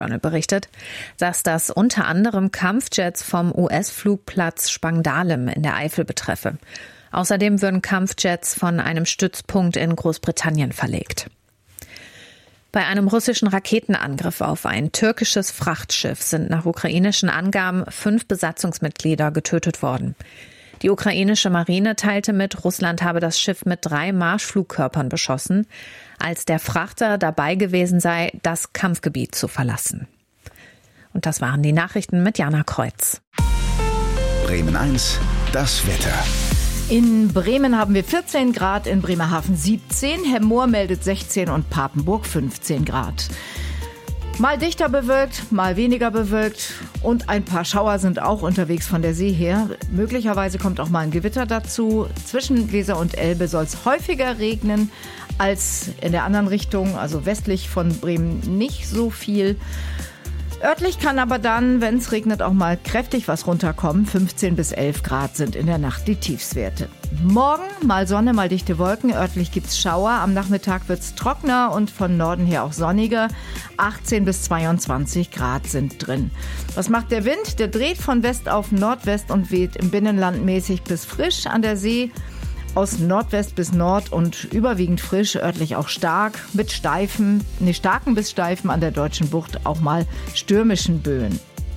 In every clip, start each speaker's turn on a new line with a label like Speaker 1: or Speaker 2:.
Speaker 1: berichtet, dass das unter anderem Kampfjets vom US-Flugplatz Spangdahlem in der Eifel betreffe. Außerdem würden Kampfjets von einem Stützpunkt in Großbritannien verlegt. Bei einem russischen Raketenangriff auf ein türkisches Frachtschiff sind nach ukrainischen Angaben 5 Besatzungsmitglieder getötet worden. Die ukrainische Marine teilte mit, Russland habe das Schiff mit 3 Marschflugkörpern beschossen, als der Frachter dabei gewesen sei, das Kampfgebiet zu verlassen. Und das waren die Nachrichten mit Jana Kreuz.
Speaker 2: Bremen 1, das Wetter.
Speaker 3: In Bremen haben wir 14 Grad, in Bremerhaven 17, Hemmoor meldet 16 und Papenburg 15 Grad. Mal dichter bewölkt, mal weniger bewölkt und ein paar Schauer sind auch unterwegs von der See her. Möglicherweise kommt auch mal ein Gewitter dazu. Zwischen Weser und Elbe soll es häufiger regnen als in der anderen Richtung, also westlich von Bremen nicht so viel. Örtlich kann aber dann, wenn es regnet, auch mal kräftig was runterkommen. 15 bis 11 Grad sind in der Nacht die Tiefstwerte. Morgen mal Sonne, mal dichte Wolken. Örtlich gibt's Schauer. Am Nachmittag wird's trockener und von Norden her auch sonniger. 18 bis 22 Grad sind drin. Was macht der Wind? Der dreht von West auf Nordwest und weht im Binnenland mäßig bis frisch, an der See aus Nordwest bis Nord und überwiegend frisch, örtlich auch stark, mit starken bis steifen, an der Deutschen Bucht auch mal stürmischen Böen.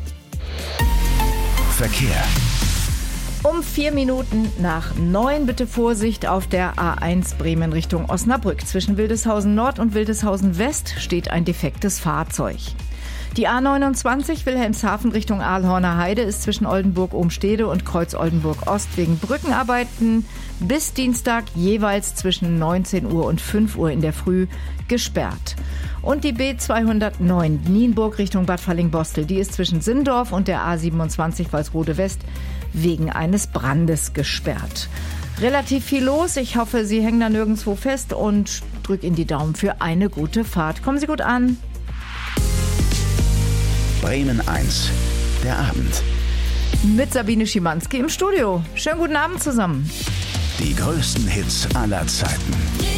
Speaker 2: Verkehr.
Speaker 3: Um 4 Minuten nach 9 bitte Vorsicht auf der A1 Bremen Richtung Osnabrück. Zwischen Wildeshausen Nord und Wildeshausen West steht ein defektes Fahrzeug. Die A29 Wilhelmshaven Richtung Aalhorner Heide ist zwischen Oldenburg-Ohnstede und Kreuz-Oldenburg-Ost wegen Brückenarbeiten bis Dienstag jeweils zwischen 19 Uhr und 5 Uhr in der Früh gesperrt. Und die B209 Nienburg Richtung Bad Fallingbostel, die ist zwischen Sinndorf und der A27 Walsrode West wegen eines Brandes gesperrt. Relativ viel los. Ich hoffe, Sie hängen da nirgendwo fest und drück Ihnen die Daumen für eine gute Fahrt. Kommen Sie gut an.
Speaker 2: Bremen 1, der Abend.
Speaker 3: Mit Sabine Schimanski im Studio. Schönen guten Abend zusammen.
Speaker 2: Die größten Hits aller Zeiten.